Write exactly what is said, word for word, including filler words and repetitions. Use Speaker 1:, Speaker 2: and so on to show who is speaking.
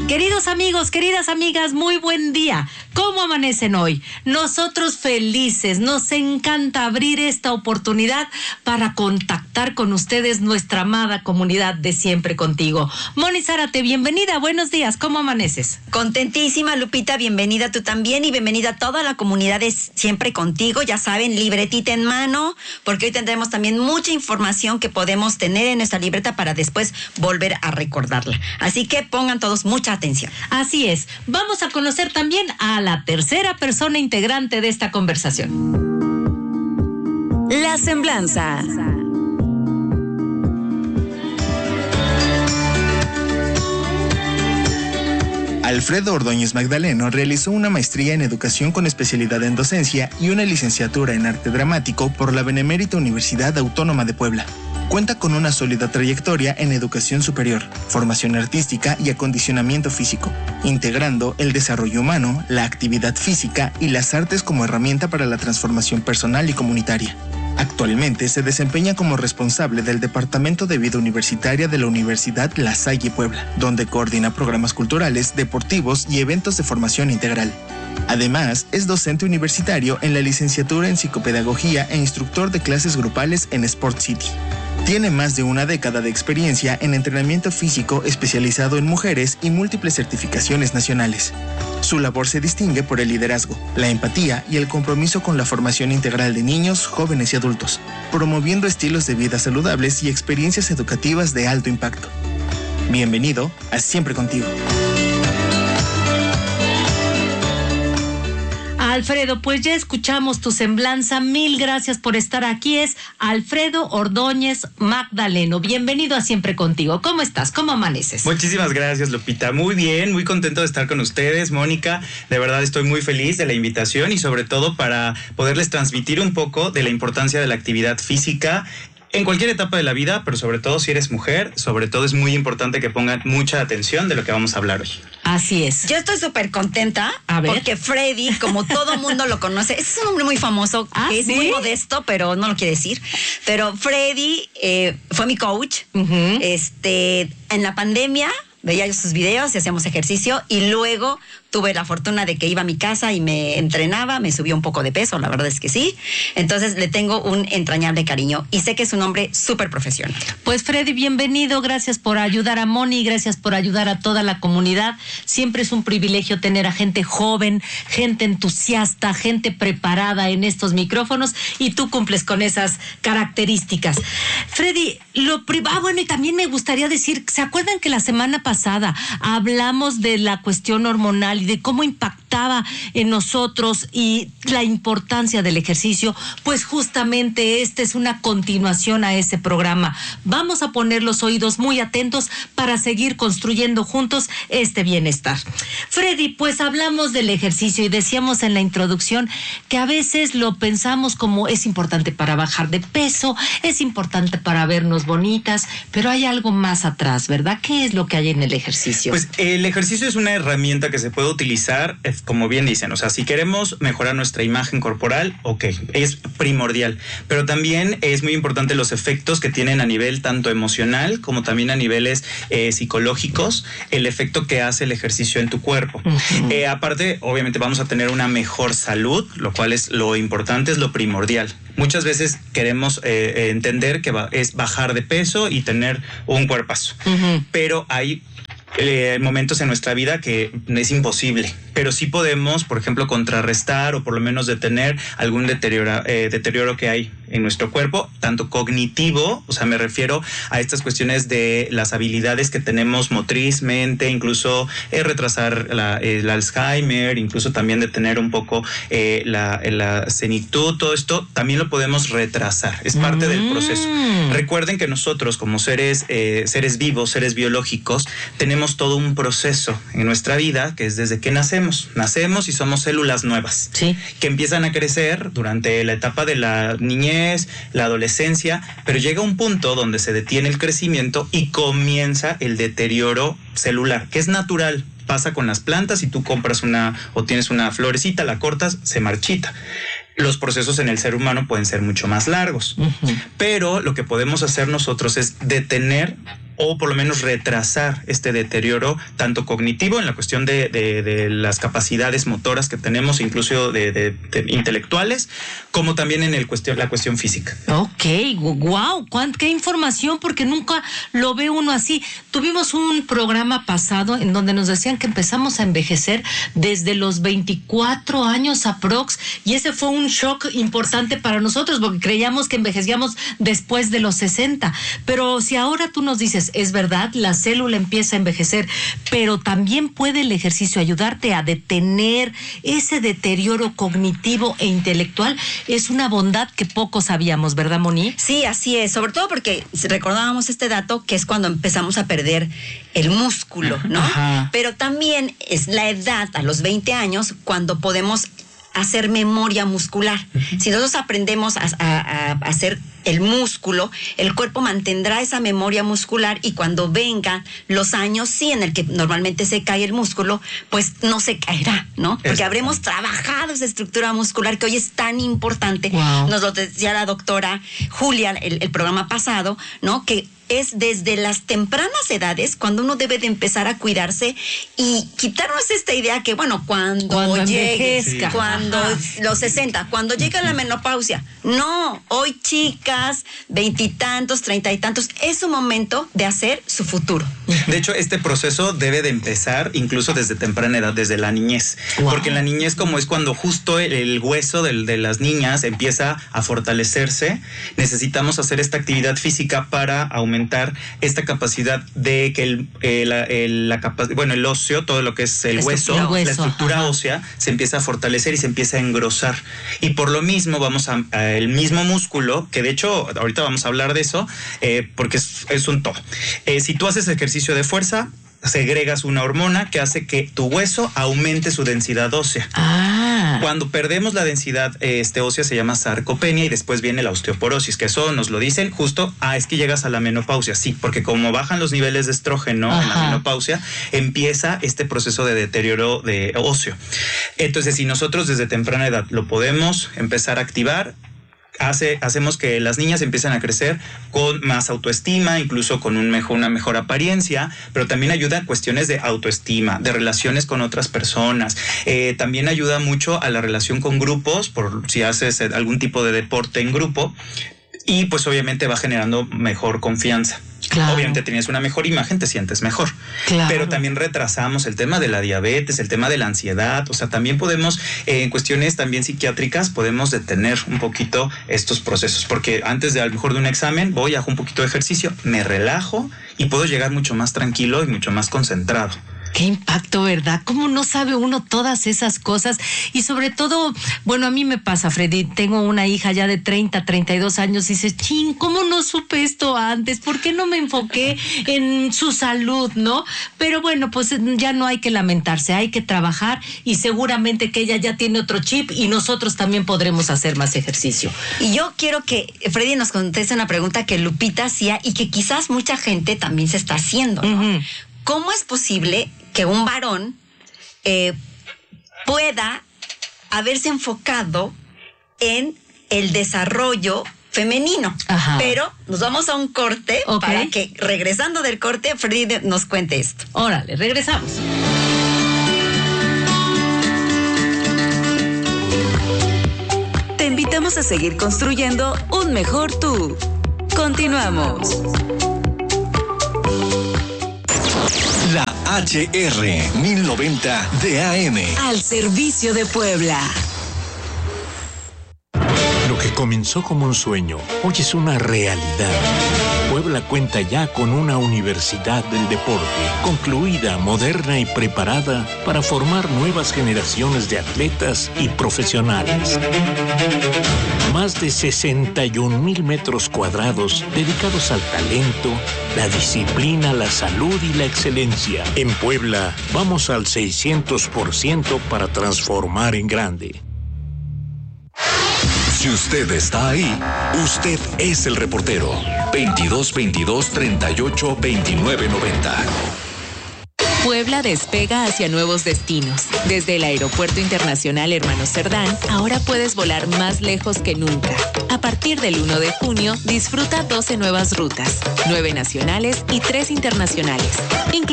Speaker 1: Queridos amigos, queridas amigas, muy buen día. ¿Cómo amanecen hoy? Nosotros felices, nos encanta abrir esta oportunidad para contactar con ustedes, nuestra amada comunidad de Siempre Contigo. Moni Zárate, bienvenida, buenos días, ¿cómo amaneces?
Speaker 2: Contentísima, Lupita, bienvenida tú también y bienvenida a toda la comunidad de Siempre Contigo. Ya saben, libretita en mano, porque hoy tendremos también mucha información que podemos tener en nuestra libreta para después volver a recordarla. Así que pongan todos mucha atención.
Speaker 1: Así es, vamos a conocer también a la tercera persona integrante de esta conversación.
Speaker 3: La Semblanza.
Speaker 4: Alfredo Ordóñez Magdaleno realizó una maestría en educación con especialidad en docencia y una licenciatura en arte dramático por la Benemérita Universidad Autónoma de Puebla. Cuenta con una sólida trayectoria en educación superior, formación artística y acondicionamiento físico, integrando el desarrollo humano, la actividad física y las artes como herramienta para la transformación personal y comunitaria. Actualmente se desempeña como responsable del Departamento de Vida Universitaria de la Universidad La Salle Puebla, donde coordina programas culturales, deportivos y eventos de formación integral. Además, es docente universitario en la licenciatura en psicopedagogía e instructor de clases grupales en Sport City. Tiene más de una década de experiencia en entrenamiento físico especializado en mujeres y múltiples certificaciones nacionales. Su labor se distingue por el liderazgo, la empatía y el compromiso con la formación integral de niños, jóvenes y adultos, promoviendo estilos de vida saludables y experiencias educativas de alto impacto. Bienvenido a Siempre Contigo.
Speaker 1: Alfredo, pues ya escuchamos tu semblanza. Mil gracias por estar aquí. Es Alfredo Ordóñez Magdaleno. Bienvenido a Siempre Contigo. ¿Cómo estás? ¿Cómo amaneces?
Speaker 5: Muchísimas gracias, Lupita. Muy bien, muy contento de estar con ustedes, Mónica. De verdad estoy muy feliz de la invitación y sobre todo para poderles transmitir un poco de la importancia de la actividad física en cualquier etapa de la vida, pero sobre todo si eres mujer, sobre todo es muy importante que pongan mucha atención de lo que vamos a hablar hoy.
Speaker 1: Así es.
Speaker 2: Yo estoy súper contenta
Speaker 1: A ver.
Speaker 2: porque Freddy, como todo mundo lo conoce, es un hombre muy famoso,
Speaker 1: ¿Ah,
Speaker 2: que es
Speaker 1: sí?
Speaker 2: muy modesto, pero no lo quiere decir. Pero Freddy eh, fue mi coach.
Speaker 1: Uh-huh.
Speaker 2: Este, en la pandemia veía yo sus videos y hacíamos ejercicio y luego tuve la fortuna de que iba a mi casa y me entrenaba, me subió un poco de peso, la verdad es que sí. Entonces le tengo un entrañable cariño y sé que es un hombre súper profesional.
Speaker 1: Pues Freddy, bienvenido, gracias por ayudar a Moni, gracias por ayudar a toda la comunidad. Siempre es un privilegio tener a gente joven, gente entusiasta, gente preparada en estos micrófonos y tú cumples con esas características. Freddy, lo pri- ah, bueno, y también me gustaría decir, ¿se acuerdan que la semana pasada hablamos de la cuestión hormonal y de cómo impactaba en nosotros y la importancia del ejercicio? Pues justamente esta es una continuación a ese programa. Vamos a poner los oídos muy atentos para seguir construyendo juntos este bienestar. Freddy, pues hablamos del ejercicio y decíamos en la introducción que a veces lo pensamos como es importante para bajar de peso, es importante para vernos bonitas, pero hay algo más atrás, ¿verdad? ¿Qué es lo que hay en el ejercicio?
Speaker 5: Pues el ejercicio es una herramienta que se puede utilizar, como bien dicen, o sea, si queremos mejorar nuestra imagen corporal, ok, es primordial, pero también es muy importante los efectos que tienen a nivel tanto emocional como también a niveles eh, psicológicos, el efecto que hace el ejercicio en tu cuerpo. Uh-huh. Eh, aparte, obviamente vamos a tener una mejor salud, lo cual es lo importante, es lo primordial. Muchas veces queremos eh, entender que va, es bajar de peso y tener un cuerpazo, uh-huh. pero hay Eh, momentos en nuestra vida que es imposible, pero sí podemos, por ejemplo, contrarrestar o por lo menos detener algún deterioro, eh, deterioro que hay en nuestro cuerpo, tanto cognitivo, o sea, me refiero a estas cuestiones de las habilidades que tenemos motrizmente, incluso eh, retrasar la, el Alzheimer, incluso también detener un poco eh, la, la senitud, todo esto también lo podemos retrasar, es parte mm. del proceso. Recuerden que nosotros como seres, eh, seres vivos, seres biológicos, tenemos todo un proceso en nuestra vida que es desde que nacemos. Nacemos y somos células nuevas,
Speaker 1: sí,
Speaker 5: que empiezan a crecer durante la etapa de la niñez, la adolescencia, pero llega un punto donde se detiene el crecimiento y comienza el deterioro celular, que es natural. Pasa con las plantas, si tú compras una o tienes una florecita, la cortas, se marchita. Los procesos en el ser humano pueden ser mucho más largos, uh-huh. pero lo que podemos hacer nosotros es detener o por lo menos retrasar este deterioro tanto cognitivo en la cuestión de, de, de las capacidades motoras que tenemos, incluso de, de, de intelectuales, como también en el cuestión, la cuestión física.
Speaker 1: Ok, wow, qué información, porque nunca lo ve uno así. Tuvimos un programa pasado en donde nos decían que empezamos a envejecer desde los veinticuatro años aprox, y ese fue un shock importante para nosotros porque creíamos que envejecíamos después de los sesenta. Pero si ahora tú nos dices, es verdad, la célula empieza a envejecer, pero también puede el ejercicio ayudarte a detener ese deterioro cognitivo e intelectual, es una bondad que poco sabíamos, ¿verdad, Moni?
Speaker 2: Sí, así es, sobre todo porque recordábamos este dato que es cuando empezamos a perder el músculo, ¿no?
Speaker 1: Ajá.
Speaker 2: Pero también es la edad, a los veinte años, cuando podemos hacer memoria muscular. Uh-huh. Si nosotros aprendemos a, a, a hacer el músculo, el cuerpo mantendrá esa memoria muscular, y cuando vengan los años, sí, en el que normalmente se cae el músculo, pues no se caerá, ¿no? Porque habremos trabajado esa estructura muscular que hoy es tan importante.
Speaker 1: Wow. Nos
Speaker 2: lo decía la doctora Julia el, el programa pasado, ¿no? Que es desde las tempranas edades cuando uno debe de empezar a cuidarse y quitarnos esta idea que, bueno, cuando,
Speaker 1: cuando
Speaker 2: llegue,
Speaker 1: envejezca.
Speaker 2: cuando Ajá. los sesenta, cuando llegue la menopausia. No, hoy chicas, veintitantos, treinta y tantos, es un momento de hacer su futuro.
Speaker 5: De hecho, este proceso debe de empezar incluso desde temprana edad, desde la niñez. Wow. Porque en la niñez, como es cuando justo el, el hueso del, de las niñas empieza a fortalecerse, necesitamos hacer esta actividad física para aumentar esta capacidad de que el, el, el, la capa, bueno, el óseo, todo lo que es el hueso,
Speaker 1: hueso,
Speaker 5: la estructura
Speaker 1: ajá.
Speaker 5: ósea, se empieza a fortalecer y se empieza a engrosar. Y por lo mismo vamos a, a el mismo músculo, que de hecho ahorita vamos a hablar de eso, eh, porque es, es un todo. Eh, si tú haces ejercicio de fuerza, segregas una hormona que hace que tu hueso aumente su densidad ósea.
Speaker 1: Ah.
Speaker 5: Cuando perdemos la densidad este, ósea se llama sarcopenia, y después viene la osteoporosis, que eso nos lo dicen justo, ah, es que llegas a la menopausia. Sí, porque como bajan los niveles de estrógeno Ajá. en la menopausia, empieza este proceso de deterioro de óseo. Entonces, si nosotros desde temprana edad lo podemos empezar a activar, Hace, hacemos que las niñas empiecen a crecer con más autoestima, incluso con un mejor, una mejor apariencia, pero también ayuda a cuestiones de autoestima, de relaciones con otras personas. Eh, también ayuda mucho a la relación con grupos, por si haces algún tipo de deporte en grupo, y pues obviamente va generando mejor confianza. Claro. Obviamente tienes una mejor imagen, te sientes mejor. Claro. Pero también retrasamos el tema de la diabetes, el tema de la ansiedad. O sea, también podemos, eh, en cuestiones también psiquiátricas, podemos detener un poquito estos procesos. Porque antes de a lo mejor de un examen, voy, hago un poquito de ejercicio, me relajo y puedo llegar mucho más tranquilo y mucho más concentrado.
Speaker 1: Qué impacto, ¿verdad? ¿Cómo no sabe uno todas esas cosas? Y sobre todo, bueno, a mí me pasa, Freddy, tengo una hija ya de treinta, treinta y dos años y dices, chin, ¿cómo no supe esto antes? ¿Por qué no me enfoqué en su salud, no? Pero bueno, pues ya no hay que lamentarse, hay que trabajar, y seguramente que ella ya tiene otro chip y nosotros también podremos hacer más ejercicio.
Speaker 2: Y yo quiero que Freddy nos conteste una pregunta que Lupita hacía y que quizás mucha gente también se está haciendo, ¿no? Uh-huh. ¿Cómo es posible que un varón eh, pueda haberse enfocado en el desarrollo femenino? Ajá. Pero nos vamos a un corte, okay, para que regresando del corte Freddy nos cuente esto.
Speaker 1: Órale, regresamos.
Speaker 3: Te invitamos a seguir construyendo un mejor tú. Continuamos.
Speaker 6: La H R mil noventa de A M.
Speaker 3: Al servicio de Puebla.
Speaker 7: Lo que comenzó como un sueño, hoy es una realidad. Puebla cuenta ya con una universidad del deporte, concluida, moderna y preparada para formar nuevas generaciones de atletas y profesionales. Más de sesenta y un mil metros cuadrados dedicados al talento, la disciplina, la salud y la excelencia. En Puebla, vamos al seiscientos por ciento para transformar en grande.
Speaker 6: Si usted está ahí, usted es el reportero. veintidós veintidós treinta y ocho veintinueve noventa.
Speaker 8: Puebla despega hacia nuevos destinos. Desde el Aeropuerto Internacional Hermano Cerdán, ahora puedes volar más lejos que nunca. A partir del uno de junio, disfruta doce nuevas rutas, nueve nacionales y tres internacionales.